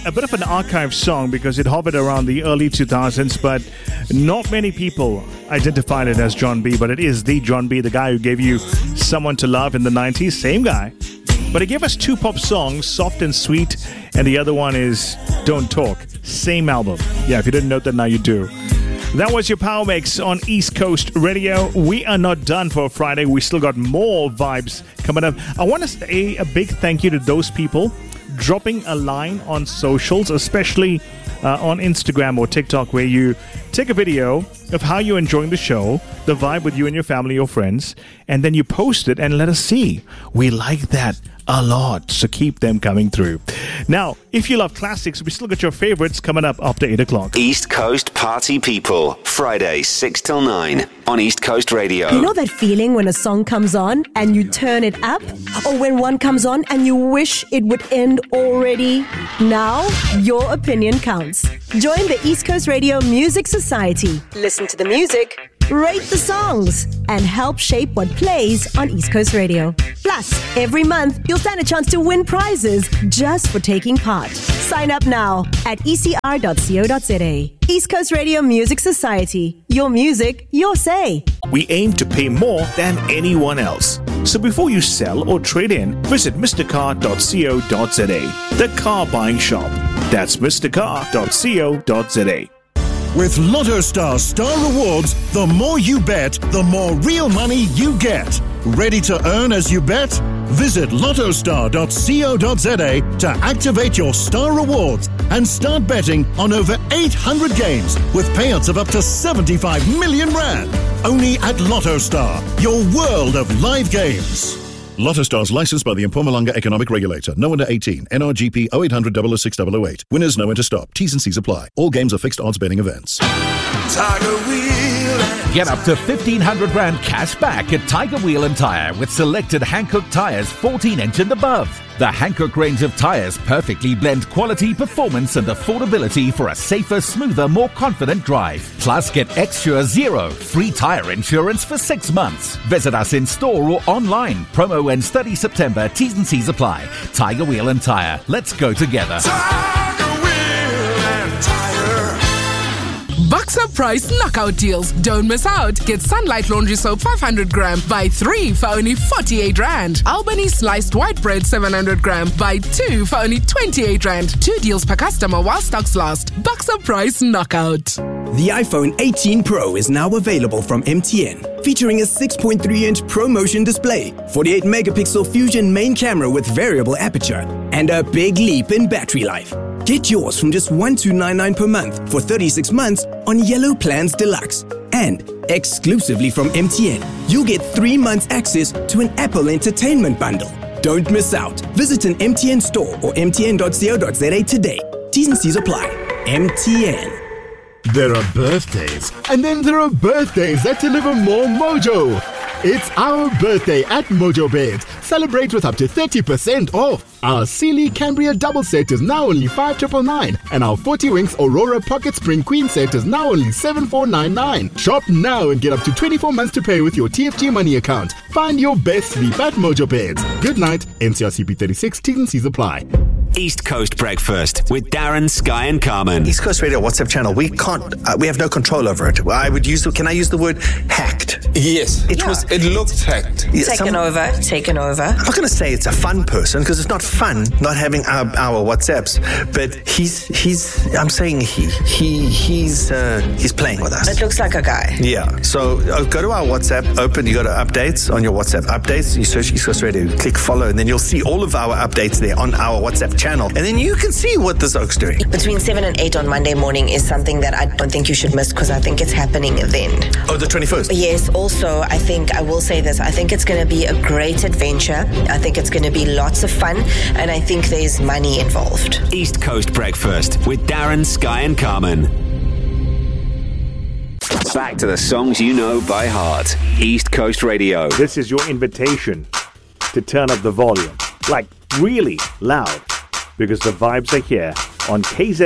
a bit of an archive song because it hovered around the early 2000s, but not many people identified it as John B, but it is the John B, the guy who gave you Someone to Love in the 90s, same guy. But he gave us two pop songs, Soft and Sweet, and the other one is Don't Talk, same album. Yeah, if you didn't know that, now you do. That was your Power Mix on East Coast Radio. We are not done for Friday. We still got more vibes coming up. I want to say a big thank you to those people dropping a line on socials, especially on Instagram or TikTok, where you take a video of how you're enjoying the show, the vibe with you and your family or friends, and then you post it and let us see. We like that a lot, so keep them coming through. Now, if you love classics, we still got your favorites coming up after 8 o'clock. East Coast Party People, Friday 6 till 9 on East Coast Radio. You know that feeling when a song comes on and you turn it up? Or when one comes on and you wish it would end already? Now, your opinion counts. Join the East Coast Radio Music Society. Listen to the music, rate the songs, and help shape what plays on East Coast Radio. Plus, every month, you'll stand a chance to win prizes just for taking part. Sign up now at ecr.co.za. East Coast Radio Music Society. Your music, your say. We aim to pay more than anyone else. So before you sell or trade in, visit mrcar.co.za. The car buying shop. That's mrcar.co.za. With Lotto Star Rewards, the more you bet, the more real money you get. Ready to earn as you bet? Visit lottostar.co.za to activate your Star Rewards and start betting on over 800 games with payouts of up to 75 million rand. Only at Lotto Star, your world of live games. Lotto Stars licensed by the Mpumalanga Economic Regulator. No under 18. NRGP 0800 006 008. Winners know when to stop. T's and C's apply. All games are fixed odds betting events. Tiger Wheel. Get up to 1,500 Rand cash back at Tiger Wheel and Tire with selected Hankook tires 14-inch and above. The Hankook range of tires perfectly blend quality, performance and affordability for a safer, smoother, more confident drive. Plus, get X-Sure Zero free tire insurance for 6 months. Visit us in store or online. Promo ends 30 September. T's and C's apply. Tiger Wheel and Tire. Let's go together. Tiger Wheel and Tire. Boxer Price knockout deals. Don't miss out. Get Sunlight Laundry Soap 500 gram. Buy 3 for only 48 Rand. Albany Sliced White Bread 700 gram. Buy 2 for only 28 Rand. 2 deals per customer while stocks last. Boxer Price knockout. The iPhone 18 Pro is now available from MTN, featuring a 6.3-inch ProMotion display, 48-megapixel Fusion main camera with variable aperture, and a big leap in battery life. Get yours from just $1,299 per month for 36 months on Yellow Plans Deluxe. And exclusively from MTN, you'll get 3 months access to an Apple Entertainment bundle. Don't miss out. Visit an MTN store or mtn.co.za today. T's and C's apply. MTN. There are birthdays, and then there are birthdays that deliver more mojo. It's our birthday at Mojo Beds. Celebrate with up to 30% off. Our Sealy Cambria double set is now only 5,999, and our 40 Winks Aurora Pocket Spring Queen set is now only 7,499. Shop now and get up to 24 months to pay with your TFG money account. Find your best sleep at Mojo Beds. Good night. NCRCP 36. T's and C's apply. East Coast Breakfast with Darren, Sky and Carmen. East Coast Radio WhatsApp channel. We can't. We have no control over it. Can I use the word hacked? Yes. It looked hacked. Taken over. I'm not going to say it's a fun person because it's not fun not having our WhatsApps. But I'm saying he's playing with us. It looks like a guy. Yeah. So go to our WhatsApp. You go to updates on your WhatsApp. Updates. You search East Coast Radio. Click follow, and then you'll see all of our updates there on our WhatsApp channel, and then you can see what this oak's doing. Between 7 and 8 on Monday morning is something that I don't think you should miss because I think it's happening then. Oh, the 21st? Yes. Also, I will say this. I think it's going to be a great adventure. I think it's going to be lots of fun, and I think there's money involved. East Coast Breakfast with Darren, Sky and Carmen. Back to the songs you know by heart. East Coast Radio. This is your invitation to turn up the volume. Like, really loud. Because the vibes are here on KZ